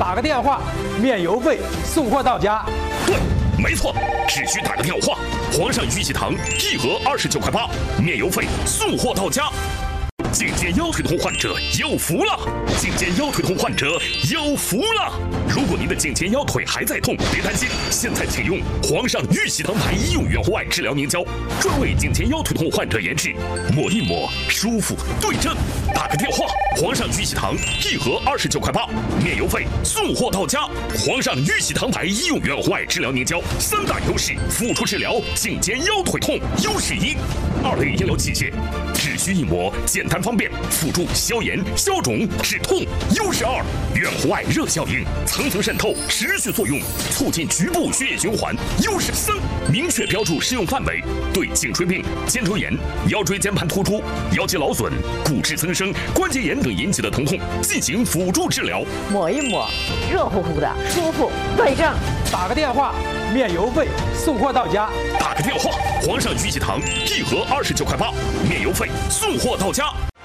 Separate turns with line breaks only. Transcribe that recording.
打个电话，免邮费，送货到家。
对，没错，只需打个电话，皇上玉玺堂1盒29块8，免邮费，送货到家。颈肩腰腿痛患者有福了！颈肩腰腿痛患者有福了！如果您的颈肩腰腿还在痛，别担心，现在请用皇上玉玺堂牌医用原户外治疗凝胶，专为颈肩腰腿痛患者研制，抹一抹，舒服对症。打个电话，皇上玉玺堂1盒29块8，免邮费，送货到家。皇上玉玺堂牌医用原户外治疗凝胶3大优势，辅助治疗颈肩腰腿痛。优势1，2类医疗器械，只需一抹，简单方便，辅助消炎、消肿、止痛。优势2，远红外热效应，层层渗透，持续作用，促进局部血液循环。优势3，明确标注适用范围，对颈椎病、肩周炎、腰椎间盘突出、腰肌劳损、骨质增生、关节炎等引起的疼痛进行辅助治疗。
抹一抹，热乎乎的，舒服对症。
打个电话，免邮费，送货到家。
打个电话，皇上玉玺堂1盒29块8，免邮费，送货到家。